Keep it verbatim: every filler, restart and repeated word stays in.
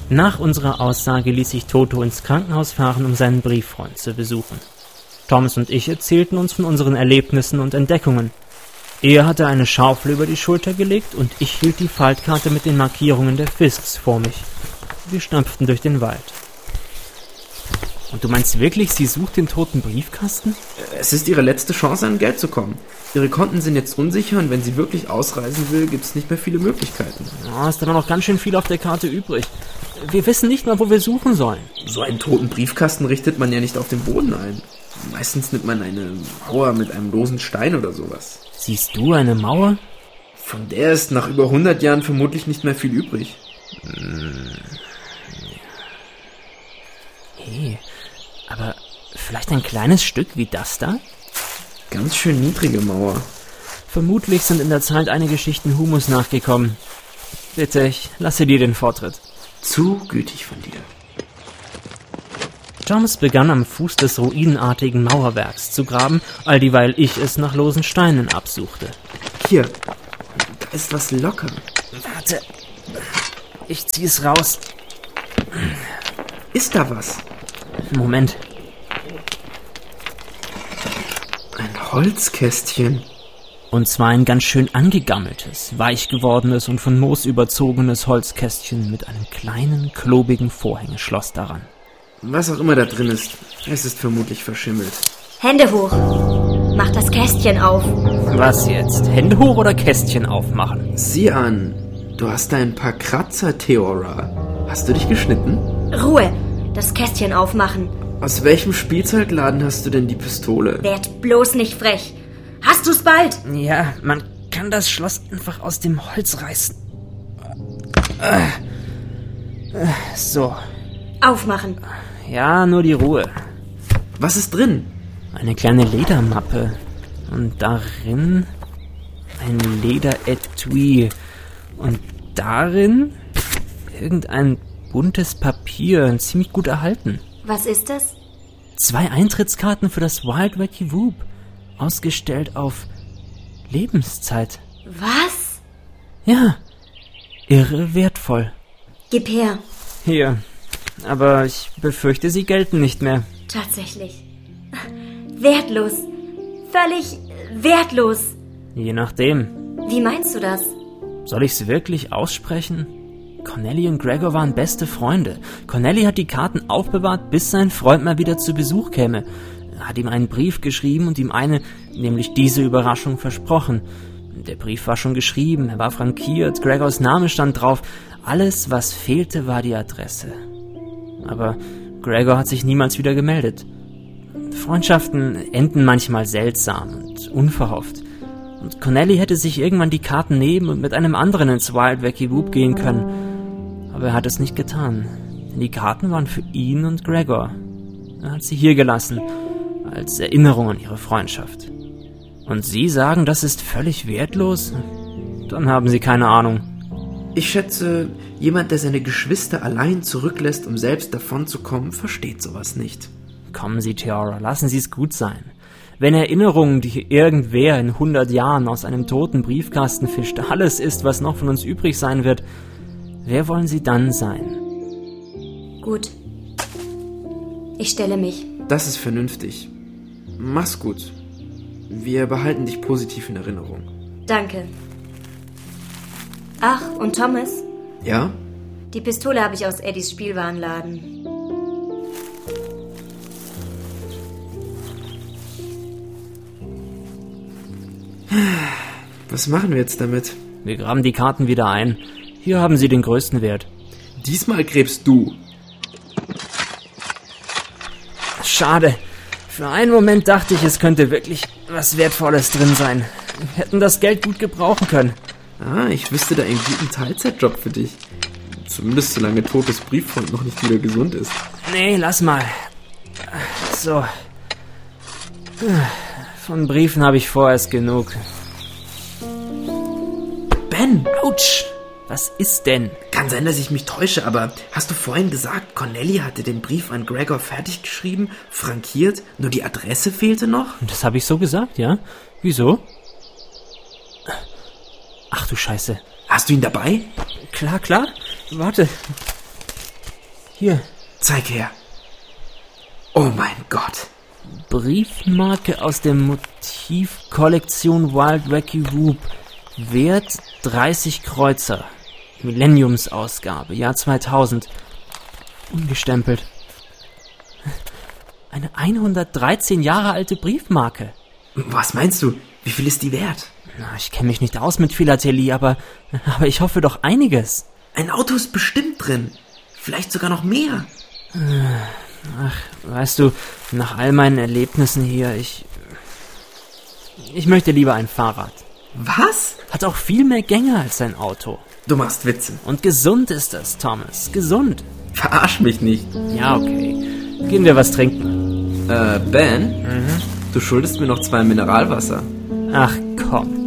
Nach unserer Aussage ließ sich Toto ins Krankenhaus fahren, um seinen Brieffreund zu besuchen. Thomas und ich erzählten uns von unseren Erlebnissen und Entdeckungen. Er hatte eine Schaufel über die Schulter gelegt und ich hielt die Faltkarte mit den Markierungen der Fists vor mich. Wir stapften durch den Wald. Und du meinst wirklich, sie sucht den toten Briefkasten? Es ist ihre letzte Chance, an Geld zu kommen. Ihre Konten sind jetzt unsicher und wenn sie wirklich ausreisen will, gibt es nicht mehr viele Möglichkeiten. Ja, ist aber noch ganz schön viel auf der Karte übrig. Wir wissen nicht mal, wo wir suchen sollen. So einen toten Briefkasten richtet man ja nicht auf dem Boden ein. Meistens nimmt man eine Mauer mit einem losen Stein oder sowas. Siehst du eine Mauer? Von der ist nach über hundert Jahren vermutlich nicht mehr viel übrig. Hey, aber vielleicht ein kleines Stück wie das da? Ganz schön niedrige Mauer. Vermutlich sind in der Zeit einige Schichten Humus nachgekommen. Bitte, ich lasse dir den Vortritt. Zu gütig von dir. Thomas begann am Fuß des ruinenartigen Mauerwerks zu graben, all dieweil ich es nach losen Steinen absuchte. Hier, da ist was locker. Warte, ich zieh's raus. Ist da was? Moment. Ein Holzkästchen. Und zwar ein ganz schön angegammeltes, weich gewordenes und von Moos überzogenes Holzkästchen mit einem kleinen, klobigen Vorhängeschloss daran. Was auch immer da drin ist, es ist vermutlich verschimmelt. Hände hoch. Mach das Kästchen auf. Was jetzt? Hände hoch oder Kästchen aufmachen? Sieh an, du hast da ein paar Kratzer, Theora. Hast du dich geschnitten? Ruhe. Das Kästchen aufmachen. Aus welchem Spielzeugladen hast du denn die Pistole? Werd bloß nicht frech. Hast du's bald? Ja, man kann das Schloss einfach aus dem Holz reißen. So. Aufmachen. Ja, nur die Ruhe. Was ist drin? Eine kleine Ledermappe. Und darin ein Lederetui. Und darin irgendein buntes Papier, ziemlich gut erhalten. Was ist das? Zwei Eintrittskarten für das Wild Wacky Whoop. Ausgestellt auf Lebenszeit. Was? Ja, irre wertvoll. Gib her. Hier, aber ich befürchte, sie gelten nicht mehr. Tatsächlich. Wertlos. Völlig wertlos. Je nachdem. Wie meinst du das? Soll ich's wirklich aussprechen? Cornelly und Gregor waren beste Freunde. Cornelly hat die Karten aufbewahrt, bis sein Freund mal wieder zu Besuch käme. Er hat ihm einen Brief geschrieben und ihm eine, nämlich diese Überraschung, versprochen. Der Brief war schon geschrieben, er war frankiert, Gregors Name stand drauf. Alles, was fehlte, war die Adresse. Aber Gregor hat sich niemals wieder gemeldet. Freundschaften enden manchmal seltsam und unverhofft. Und Cornelly hätte sich irgendwann die Karten nehmen und mit einem anderen ins Wild Wacky Whoop gehen können. Aber er hat es nicht getan. Denn die Karten waren für ihn und Gregor. Er hat sie hier gelassen, als Erinnerung an ihre Freundschaft. Und Sie sagen, das ist völlig wertlos? Dann haben Sie keine Ahnung. Ich schätze, jemand, der seine Geschwister allein zurücklässt, um selbst davonzukommen, versteht sowas nicht. Kommen Sie, Theora, lassen Sie es gut sein. Wenn Erinnerungen, die irgendwer in hundert Jahren aus einem toten Briefkasten fischt, alles ist, was noch von uns übrig sein wird, wer wollen Sie dann sein? Gut. Ich stelle mich. Das ist vernünftig. Mach's gut. Wir behalten dich positiv in Erinnerung. Danke. Ach, und Thomas? Ja? Die Pistole habe ich aus Eddies Spielwarenladen. Was machen wir jetzt damit? Wir graben die Karten wieder ein. Hier haben sie den größten Wert. Diesmal gräbst du. Schade. Für einen Moment dachte ich, es könnte wirklich was Wertvolles drin sein. Wir hätten das Geld gut gebrauchen können. Ah, ich wüsste da einen guten Teilzeitjob für dich. Zumindest solange Totes Brieffreund noch nicht wieder gesund ist. Nee, lass mal. So. Von Briefen habe ich vorerst genug. Ben! Autsch! Was ist denn? Kann sein, dass ich mich täusche, aber hast du vorhin gesagt, Cornelly hatte den Brief an Gregor fertig geschrieben, frankiert, nur die Adresse fehlte noch? Das habe ich so gesagt, ja? Wieso? Ach du Scheiße. Hast du ihn dabei? Klar, klar. Warte. Hier. Zeig her. Oh mein Gott. Briefmarke aus der Motivkollektion Wild Wacky Whoop. Wert dreißig Kreuzer. Millenniumsausgabe, Jahr zweitausend. Ungestempelt. Eine hundertdreizehn Jahre alte Briefmarke. Was meinst du? Wie viel ist die wert? Na, ich kenne mich nicht aus mit Philatelie, aber, aber ich hoffe doch einiges. Ein Auto ist bestimmt drin. Vielleicht sogar noch mehr. Ach, weißt du, nach all meinen Erlebnissen hier, ich... Ich möchte lieber ein Fahrrad. Was? Hat auch viel mehr Gänge als ein Auto. Du machst Witze. Und gesund ist das, Thomas. Gesund. Verarsch mich nicht. Ja, okay. Gehen wir was trinken. Äh, Ben? Mhm. Du schuldest mir noch zwei Mineralwasser. Ach, komm.